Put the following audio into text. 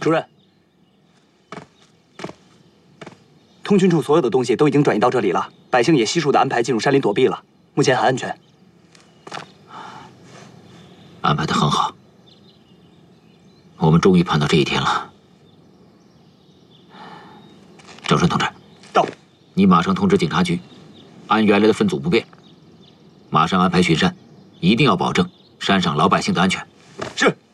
主任，通讯处所有的东西都已经转移到这里了，百姓也悉数的安排进入山林躲避了，目前很安全。 安排得很好，我们终于盼到这一天了。郑顺同志， 到， 你马上通知警察局，按原来的分组不变，马上安排巡山，一定要保证山上老百姓的安全。 是。